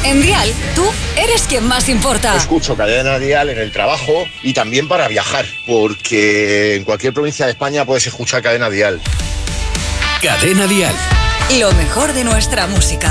En Dial, tú eres quien más importa. Escucho Cadena Dial en el trabajo y también para viajar, porque en cualquier provincia de España puedes escuchar Cadena Dial. Cadena Dial. Lo mejor de nuestra música.